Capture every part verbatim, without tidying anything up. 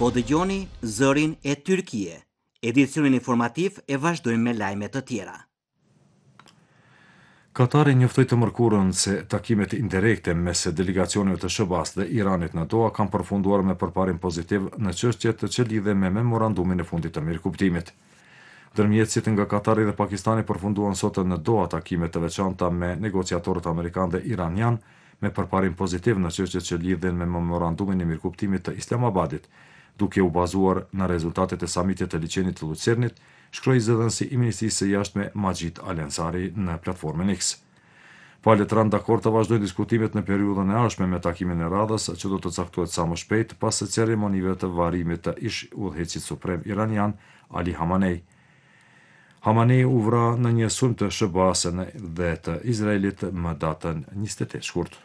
Po dëgjoni zërin e Tyrkie. Edicionin informativ e vazhdojmë me lajme të tjera. Katari njoftoi të mërkurën se takimet indirekte mes delegacioneve të sh ba-s dhe Iranit në Doha kanë përfunduar me përparim pozitiv në çështjet që lidhen me memorandumin e fundit të mirëkuptimit. Ndërmjetësit nga Katari dhe Pakistani përfunduan sot në Doha takime të veçanta me negociatorët amerikan dhe iranian me përparim pozitiv në çështjet që lidhen me memorandumin e mirëkuptimit të Islamabadit, duke u bazuar në rezultatet e samitit të liçenit të Lucernit, shkroi zëdhënësi i Ministrisë së Jashtme Majid Al-Ansari në platformën X. Palët ranë dakord të vazhdojnë diskutimet në periudhën e ardhshme me takimin e radhës që do të caktohet sa më shpejt pas ceremonive të varrimit të ish udhëheqësit suprem iranian Ali Khamenei. Khamenei u vra në një sulm të sh ba-s dhe të Izraelit më datën njëzet e tetë shkurt.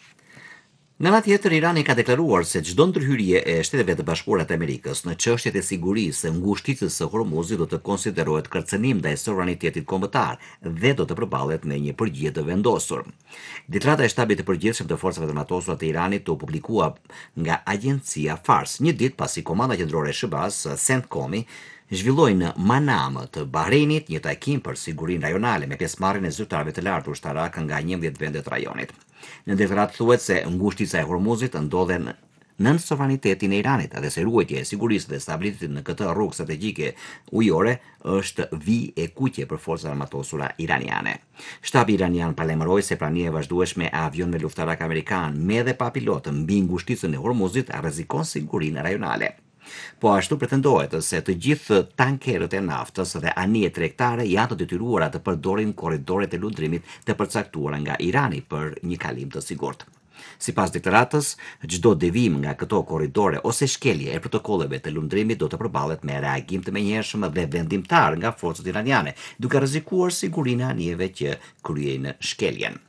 Në ana tjetër, Irani ka deklaruar se çdo ndërhyrje e Shteteve të Bashkuara të Amerikës në çështjet e sigurisë së ngushticës së Hormuzit do të konsiderohet kërcënim ndaj sovranitetit kombëtar dhe do të përballet me një përgjigje të vendosur. Deklarata e shtabit të përgjithshëm të forcave të natosura të Iranit u publikua nga agjencia Fars, një ditë pasi komanda qendrore e sh ba-s, CENTCOM-i, zhvilloi në Manam të Bahreinit një takim për sigurinë rajonale me pjesëmarrjen e zyrtarëve të lartë ushtarak nga njëmbëdhjetë vende të rajonit. Në deklaratë thuhet se ngushtica e Hormuzit ndodhen nën sovranitetin e Iranit dhe se ruajtja e sigurisë dhe stabilitetit në këtë rrugë strategjike ujore është vijë e kuqe për forcat armatosura iraniane. Shtabi iranian paralajmëroi se prania e vazhdueshme e avionëve luftarak amerikan me dhe pa pilot mbi ngushticën e Hormuzit rrezikon sigurinë rajonale. Po ashtu pretendohet se të gjithë tankerët e naftës dhe anijet tregtare janë të detyruara të përdorin korridoret e lundrimit të përcaktuara nga Irani për një kalim të sigurt. Sipas deklaratës, çdo devijim nga këto korridore ose shkelje e protokolleve të lundrimit do të përballet me reagim të menjëhershëm dhe vendimtar nga forcat iraniane, duke rrezikuar sigurinë e anijeve që kryejnë shkeljen.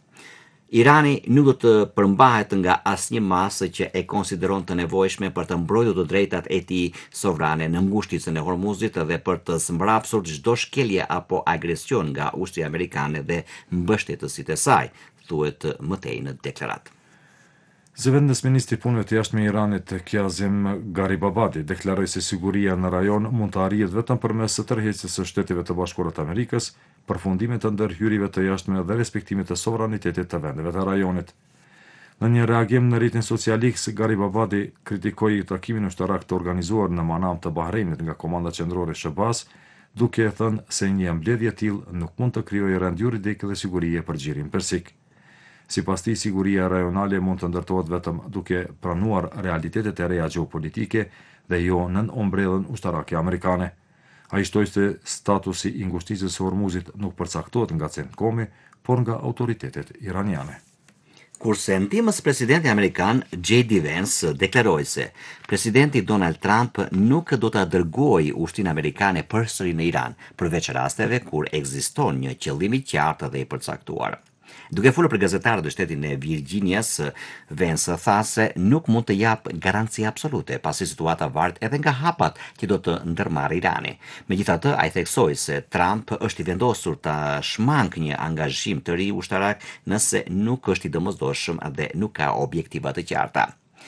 Irani nuk do të përmbahet nga asnjë masë që e konsideron të nevojshme për të mbrojtur të drejtat e tij sovrane në ngushticën e Hormuzit dhe për të mbrapsur çdo shkelje apo agresion nga ushtria amerikane dhe mbështetësit e saj, thuhet mëtej në deklaratë. Zëvendës ministri i punëve të jashtme i Iranit Kazem Garibabadi deklaroi se siguria në rajon mund të arrihet vetëm përmes së tërheqjes së Shteteve të Bashkuara të Amerikës, përfundimit të ndërhyrjeve të jashtme dhe respektimit të sovranitetit të vendeve të rajonit. Në një reagim në rrjetin social X, Garibabadi kritikoi takimin ushtarak të organizuar në Manam të Bahreinit nga komanda qendrore e sh ba-s, duke thënë se një mbledhje e tillë nuk mund të krijojë rend juridik dhe siguri për gjirin persik. Sipas tij, siguria rajonale mund të ndërtohet vetëm duke pranuar realitetet e reja gjeopolitike dhe jo nën ombrellën ushtarake amerikane. Ai shtoi se statusi i ngushticës së Hormuzit nuk përcaktohet nga CENTCOM-i, por nga autoritetet iraniane. Kurse ndihmës presidenti amerikan J D Vance deklaroi se presidenti Donald Trump nuk do ta dërgojë ushtrinë amerikane përsëri në Iran, përveç rasteve kur ekziston një qëllim i qartë dhe i përcaktuar. Duke folur për gazetarët në shtetin e Virginias, Vance tha se nuk mund të jap garanci absolute, pasi situata varet edhe nga hapat që do të ndërmarrë Irani. Megjithatë, ai theksoi se Trump është i vendosur ta shmangë një angazhim të ri ushtarak nëse nuk është i domosdoshëm dhe nuk ka objektiva të qarta.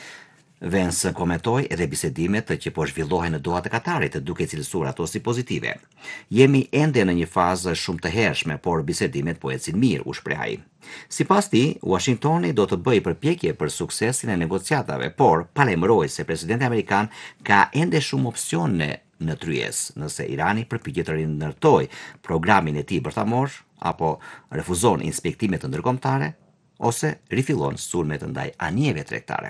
Vance komentoi edhe bisedimet që po zhvillohen në Doha të Katarit, duke cilësuar ato si pozitive. Jemi ende në një fazë shumë të hershme, por bisedimet po ecin mirë, u shpreh ai. Sipas tij, Washingtoni do të bëjë përpjekje për suksesin e negociatave, por paralajmëroi se presidenti amerikan ka ende shumë opsione në tryes, nëse Irani përpiqet të rindërtojë programin e tij bërthamor apo refuzon inspektimet të ndërkombëtare ose rifillon sulmet ndaj anijeve tregtare.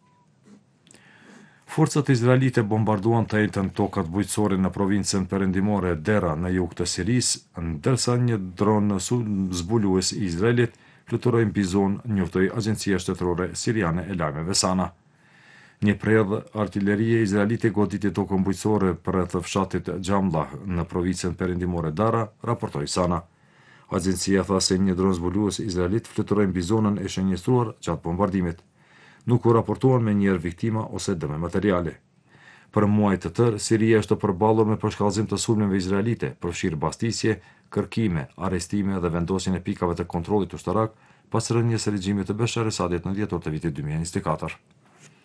Forcat izraelite bombarduan të njëjtën tokat bujqësore në provincën perëndimore Dera në jug të Sirisë, ndërsa një dron zbulues i Izraelit fluturoi mbi zonë, njoftoi Agjencia Shtetërore Siriane e Lajmeve Sana. Një predh artillerie izraelite goditi tokën bujqësore rreth fshatit Xhamlah në provincën perëndimore Dara, raportoi Sana. Agjencia tha se një dron zbulues izraelit fluturoi mbi zonën e shënjestruar gjatë bombardimit. Nuk u raportuan me njëherë viktima ose dëme materiale. Për muaj të tërë, Siria është përballur me përshkallëzim të sulmeve izraelite, përfshirë bastisje, kërkime, arrestime dhe vendosjen e pikave të kontrollit ushtarak pas rënies së regjimit të Bashar al-Assadit në dhjetor të vitit dy mijë e njëzet e katër.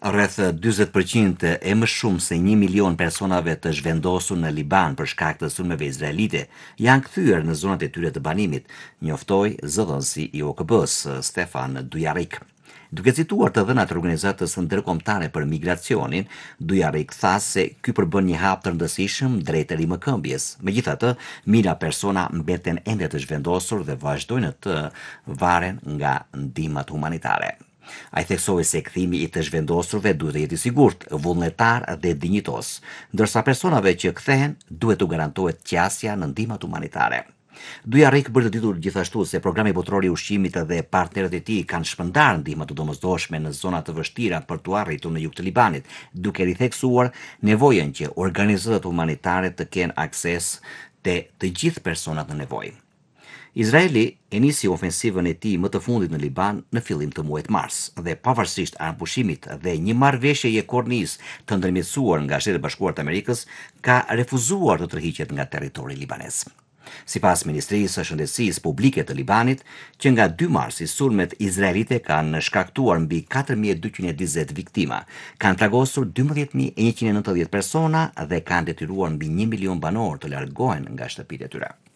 Rreth dyzet përqind e më shumë se një milion personave të zhvendosur në Liban për shkak të sulmeve izraelite janë kthyer në zonat e tyre të banimit, njoftoi zëdhënësi i O K B-s Stefan Dujarric. Duke cituar të dhënat e Organizatës Ndërkombëtare për Migracionin, Dujarric tha se ky përbën një hap të rëndësishëm drejt rimëkëmbjes. Megjithatë, mijëra persona mbeten ende të zhvendosur dhe vazhdojnë të varen nga ndihmat humanitare. Ai theksoi se kthimi i të zhvendosurve duhet të jetë i sigurt, vullnetar dhe dinjitos, ndërsa personave që kthehen duhet të garantohet qasja në ndihmat humanitare. Dujarric bërë të ditur gjithashtu se programi botror i ushqimit dhe partnerët e tij kanë shpërndar ndihma të domosdoshme në zona të vështira për t'u arritur në jug të Libanit, duke ritheksuar nevojën që organizatat humanitare të kenë akses te të gjithë personat në nevojë. Izraeli e nisi ofensivën e tij më të fundit në Liban në fillim të muajit mars dhe pavarësisht armpushimit dhe një marrëveshjeje kornis të ndërmjetësuar nga Shtetet e Bashkuara të Amerikës, ka refuzuar të tërhiqet nga territori libanez. Sipas Ministrisë së Shëndetësisë Publike të Libanit, që nga dy marsi sulmet izraelite kanë shkaktuar mbi katër mijë e dyqind e njëzet viktima, kanë plagosur dymbëdhjetë mijë e njëqind e nëntëdhjetë persona dhe kanë detyruar mbi një milion banor të largohen nga shtëpitë e tyre.